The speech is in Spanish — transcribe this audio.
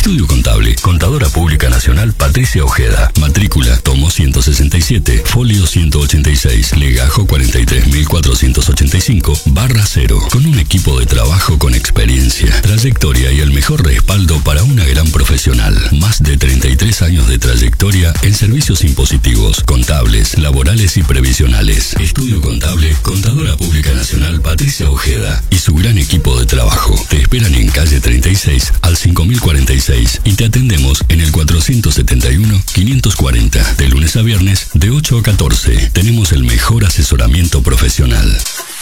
Estudio Contable, Contadora Pública Nacional Patricia Ojeda. Matrícula, tomo 167, folio 186, legajo 43.485/0. Con un equipo de trabajo con experiencia, trayectoria y el mejor respaldo para una gran profesional. Más de 33 años de trayectoria en servicios impositivos, contables, laborales y previsionales. Estudio Contable, Contadora Pública Nacional Patricia Ojeda y su gran equipo de trabajo. Te esperan en calle 36 al 5046 y te atendemos en el 471-540. De lunes a viernes, de 8 a 14. Tenemos el mejor asesoramiento profesional.